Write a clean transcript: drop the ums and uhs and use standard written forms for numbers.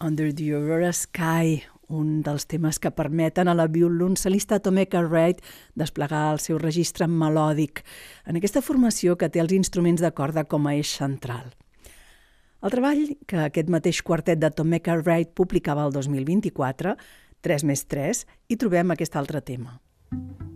Under the Aurora Sky, un dels temes que permeten a la violoncel·lista Tomeka Wright desplegar el seu registre melòdic en aquesta formació que té els instruments de corda com a eix central. El treball que aquest mateix quartet de Tomeka Wright publicava el 2024, 3+3, hi trobem aquest altre tema.